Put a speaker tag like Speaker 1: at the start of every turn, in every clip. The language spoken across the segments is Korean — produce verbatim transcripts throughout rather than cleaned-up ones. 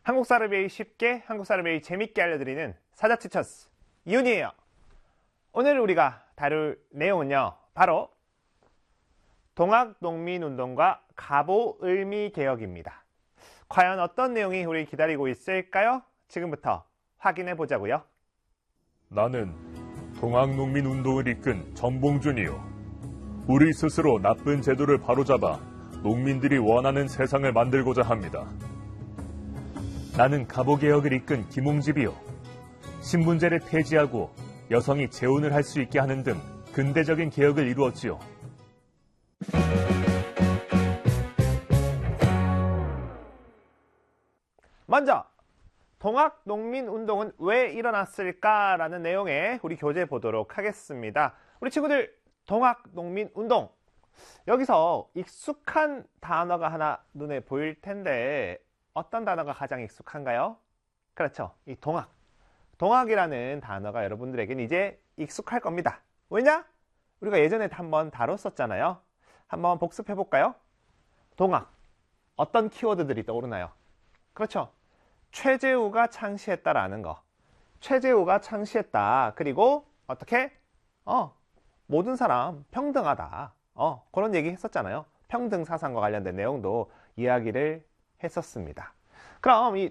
Speaker 1: 한국 사를 배우기 쉽게, 한국 사를 배우기 재밌게 알려드리는 사자티처스 이훈이에요. 오늘 우리가 다룰 내용은요, 바로 동학농민운동과 가보을미개혁입니다. 과연 어떤 내용이 우리 기다리고 있을까요? 지금부터 확인해 보자고요.
Speaker 2: 나는 동학농민운동을 이끈 전봉준이요. 우리 스스로 나쁜 제도를 바로잡아 농민들이 원하는 세상을 만들고자 합니다. 나는 가보개혁을 이끈 김홍집이요. 신분제를 폐지하고 여성이 재혼을 할 수 있게 하는 등 근대적인 개혁을 이루었지요.
Speaker 1: 먼저 동학농민운동은 왜 일어났을까라는 내용의 우리 교재 보도록 하겠습니다. 우리 친구들, 동학농민운동, 여기서 익숙한 단어가 하나 눈에 보일 텐데 어떤 단어가 가장 익숙한가요? 그렇죠, 이 동학. 동학이라는 단어가 여러분들에겐 이제 익숙할 겁니다. 왜냐? 우리가 예전에 한번 다뤘었잖아요. 한번 복습해 볼까요? 동학, 어떤 키워드들이 떠오르나요? 그렇죠, 최재우가 창시했다라는 거. 최재우가 창시했다. 그리고 어떻게? 어, 모든 사람 평등하다. 어, 그런 얘기 했었잖아요. 평등 사상과 관련된 내용도 이야기를 했었습니다. 그럼 이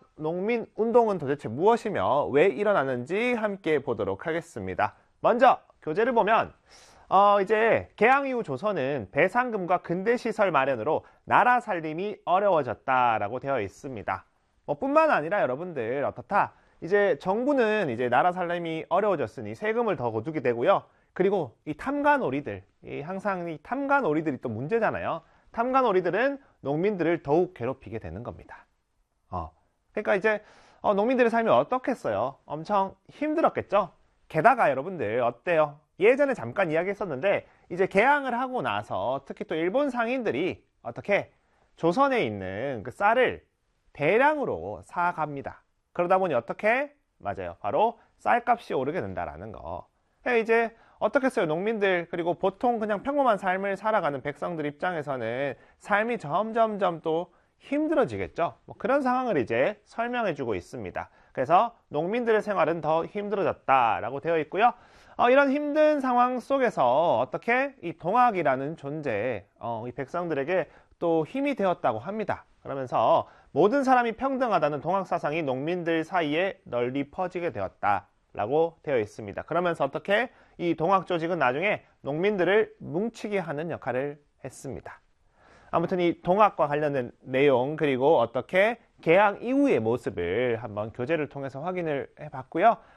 Speaker 1: 동학농민운동은 도대체 무엇이며 왜 일어나는지 함께 보도록 하겠습니다. 먼저 교재를 보면 어, 이제 개항 이후 조선은 배상금과 근대시설 마련으로 나라 살림이 어려워졌다라고 되어 있습니다. 뭐 뿐만 아니라 여러분들 어떻다? 이제 정부는 이제 나라 살림이 어려워졌으니 세금을 더 거두게 되고요. 그리고 이 탐관오리들, 이 항상 이 탐관오리들이 또 문제잖아요. 탐관오리들은 농민들을 더욱 괴롭히게 되는 겁니다. 어, 그러니까 이제 어, 농민들의 삶이 어떻겠어요? 엄청 힘들었겠죠? 게다가 여러분들 어때요? 예전에 잠깐 이야기했었는데 이제 개항을 하고 나서 특히 또 일본 상인들이 어떻게 조선에 있는 그 쌀을 대량으로 사갑니다. 그러다 보니 어떻게? 맞아요, 바로 쌀값이 오르게 된다라는 거. 이제 어떻겠어요? 농민들, 그리고 보통 그냥 평범한 삶을 살아가는 백성들 입장에서는 삶이 점점점 또 힘들어지겠죠. 뭐 그런 상황을 이제 설명해 주고 있습니다. 그래서 농민들의 생활은 더 힘들어졌다라고 되어 있고요. 어, 이런 힘든 상황 속에서 어떻게 이 동학이라는 존재, 어, 이 백성들에게 또 힘이 되었다고 합니다. 그러면서 모든 사람이 평등하다는 동학 사상이 농민들 사이에 널리 퍼지게 되었다라고 되어 있습니다. 그러면서 어떻게 이 동학 조직은 나중에 농민들을 뭉치게 하는 역할을 했습니다. 아무튼 이 동학과 관련된 내용, 그리고 어떻게 개항 이후의 모습을 한번 교재를 통해서 확인을 해봤고요.